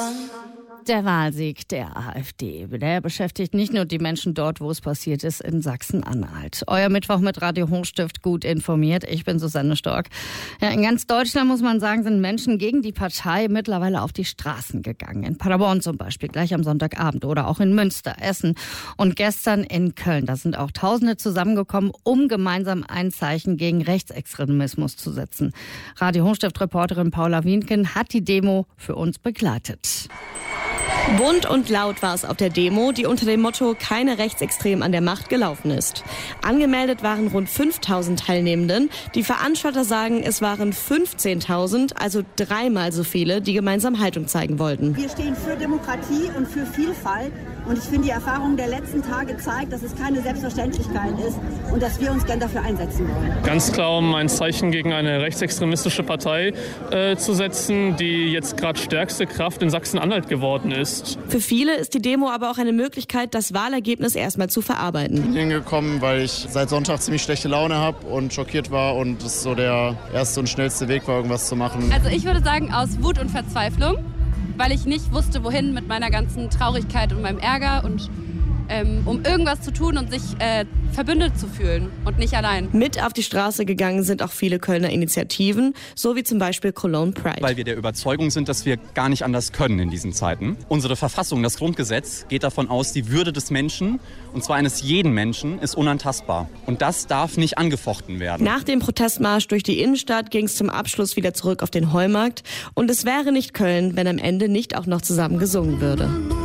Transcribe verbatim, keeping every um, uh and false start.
Der Wahlsieg der AfD, der beschäftigt nicht nur die Menschen dort, wo es passiert ist, in Sachsen-Anhalt. Euer Mittwoch mit Radio Hochstift gut informiert. Ich bin Susanne Stork. Ja, in ganz Deutschland, muss man sagen, sind Menschen gegen die Partei mittlerweile auf die Straßen gegangen. In Paderborn zum Beispiel, gleich am Sonntagabend, oder auch in Münster, Essen und gestern in Köln. Da sind auch Tausende zusammengekommen, um gemeinsam ein Zeichen gegen Rechtsextremismus zu setzen. Radio Hochstift-Reporterin Paula Wienken hat die Demo für uns begleitet. Bunt und laut war es auf der Demo, die unter dem Motto "Keine Rechtsextrem an der Macht" gelaufen ist. Angemeldet waren rund fünftausend Teilnehmenden. Die Veranstalter sagen, es waren fünfzehntausend, also dreimal so viele, die gemeinsam Haltung zeigen wollten. Wir stehen für Demokratie und für Vielfalt. Und ich finde, die Erfahrung der letzten Tage zeigt, dass es keine Selbstverständlichkeit ist und dass wir uns gern dafür einsetzen wollen. Ganz klar, um ein Zeichen gegen eine rechtsextremistische Partei äh, zu setzen, die jetzt gerade stärkste Kraft in Sachsen-Anhalt geworden ist. Für viele ist die Demo aber auch eine Möglichkeit, das Wahlergebnis erstmal zu verarbeiten. Ich bin hingekommen, weil ich seit Sonntag ziemlich schlechte Laune habe und schockiert war und es so der erste und schnellste Weg war, irgendwas zu machen. Also ich würde sagen, aus Wut und Verzweiflung, weil ich nicht wusste, wohin mit meiner ganzen Traurigkeit und meinem Ärger, und ähm, um irgendwas zu tun und sich äh, verbündet zu fühlen und nicht allein. Mit auf die Straße gegangen sind auch viele Kölner Initiativen, so wie zum Beispiel Cologne Pride. Weil wir der Überzeugung sind, dass wir gar nicht anders können in diesen Zeiten. Unsere Verfassung, das Grundgesetz, geht davon aus, die Würde des Menschen, und zwar eines jeden Menschen, ist unantastbar. Und das darf nicht angefochten werden. Nach dem Protestmarsch durch die Innenstadt ging es zum Abschluss wieder zurück auf den Heumarkt. Und es wäre nicht Köln, wenn am Ende nicht auch noch zusammen gesungen würde.